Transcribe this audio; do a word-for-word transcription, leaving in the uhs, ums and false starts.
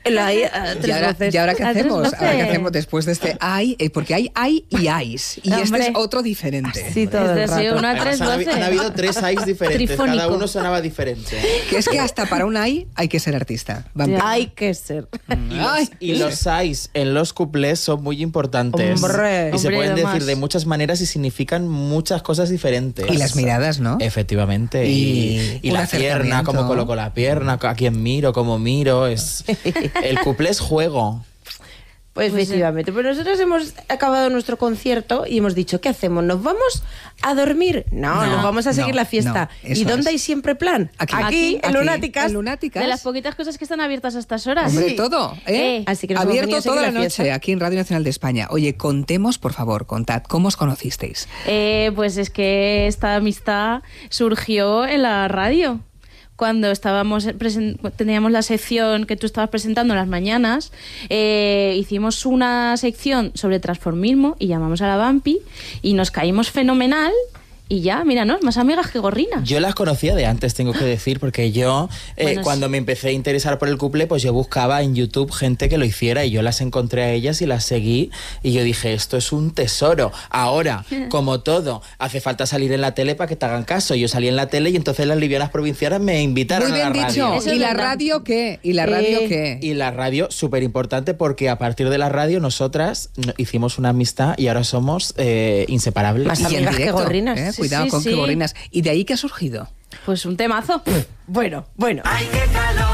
La hay a tres ¿Y ahora, voces. ¿Y ahora qué A tres hacemos? voces. ¿Ahora qué hacemos después de este hay? Eh, porque hay hay y ayes. Y Hombre. este es otro diferente. Sí, todo el Es decir, rato. una Además, tres han, habi- voces. han habido tres ayes diferentes, Trifónico. cada uno sonaba diferente. Que es que hasta para un hay hay que ser artista. Vampiro. Hay que ser. Y Ay. los, y los ayes en los cuplés son muy importantes. Hombre. y se Hombre, pueden además. decir de muchas maneras y significan muchas cosas diferentes. Y las miradas, ¿no? Efectivamente. Y, Y y un la pierna, acercamiento. cómo coloco la pierna, a quién miro, cómo miro. Es, el cuplé es juego. Pues Pues, efectivamente, pues nosotros hemos acabado nuestro concierto y hemos dicho, ¿qué hacemos? ¿Nos vamos a dormir? No, No, nos vamos a seguir no, la fiesta. no, eso ¿Y dónde es. hay siempre plan? Aquí. Aquí, en Aquí, Lunáticas. en Lunáticas. De las poquitas cosas que están abiertas a estas horas. Hombre, Sí. todo, ¿eh? Eh, Así que nos hemos venido Abierto a seguir toda la la fiesta. noche aquí en Radio Nacional de España. Oye, contemos, por favor, contad, ¿cómo os conocisteis? Eh, pues es que esta amistad surgió en la radio. Cuando estábamos presen- teníamos la sección que tú estabas presentando en las mañanas, eh, hicimos una sección sobre transformismo y llamamos a la Vampi y nos caímos fenomenal. Y ya, míranos, más amigas que gorrinas. Yo las conocía de antes, tengo que decir, porque yo, eh, Bueno, cuando sí. me empecé a interesar por el cuplé, pues yo buscaba en YouTube gente que lo hiciera y yo las encontré a ellas y las seguí y yo dije, esto es un tesoro. Ahora, como todo, hace falta salir en la tele para que te hagan caso. Yo salí en la tele y entonces las livianas provincianas me invitaron Muy bien a la dicho. radio. Eso ¿Y es la verdad. radio qué? ¿Y la radio Eh, qué? Y la radio, súper importante, porque a partir de la radio nosotras no- hicimos una amistad y ahora somos eh, inseparables. Más Y en amigas que directo, gorrinas. ¿eh? Sí, Cuidado sí, con sí. que gorrinas. ¿Y de ahí qué ha surgido? Pues un temazo. Bueno, bueno. Ay, qué calor.